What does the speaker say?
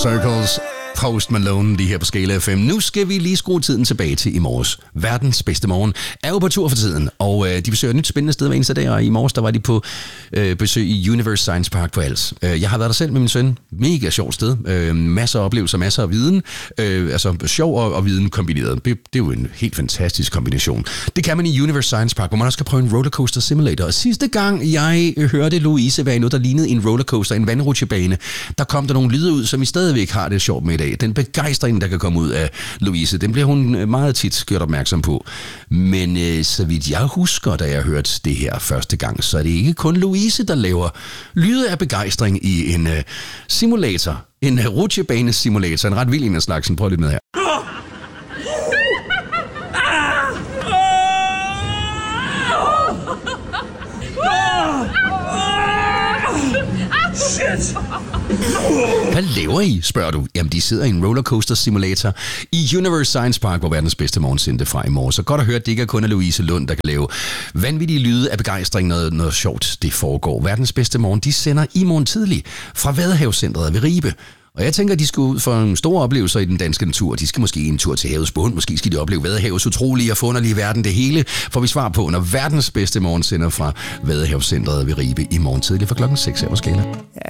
Circles, Post Malone lige her på Skala FM. Nu skal vi lige skrue tiden tilbage til i morges. Verdens bedste morgen er jo på tur for tiden, og de besøger et nyt spændende sted hver eneste dag, og i morges der var de på besøg i Universe Science Park på Als. Jeg har været der selv med min søn. Mega sjovt sted. Masser af oplevelser, masser af viden. Altså sjov og viden kombineret. Det er jo en helt fantastisk kombination. Det kan man i Universe Science Park, hvor man også kan prøve en rollercoaster simulator. Og sidste gang jeg hørte Louise være i noget, der lignede en rollercoaster, en vandrutsjebane, der kom der nogle lyde ud, som I stadigvæk har det sjovt med i dag. Den begejstring, der kan komme ud af Louise, den bliver hun meget tit gjort opmærksom på. Men så vidt jeg husker, da jeg hørte det her første gang, så er det ikke kun Louise, der laver lyde af begejstring i en simulator. En rutsjebane-simulator. En ret vild en af slagsen. Prøv lidt med her. Shit! Hvad laver I, spørger du? Jamen, de sidder i en rollercoaster simulator i Universe Science Park, hvor verdens bedste morgen sendte fra i morgen. Så godt at høre, at det ikke er kun er Louise Lund, der kan lave vanvittige lyde af begejstring, noget sjovt det foregår. Verdens bedste morgen, de sender i morgen tidlig fra Vadehavscentret ved Ribe. Og jeg tænker, at de skal ud for en stor oplevelse i den danske natur. De skal måske en tur til havets bund. Måske skal de opleve Vadehavets utrolige og forunderlige verden. Det hele får vi svar på, når verdens bedste morgen sender fra Vadehavscentret ved Ribe i morgen tidlig fra klokken 6 her på Skala.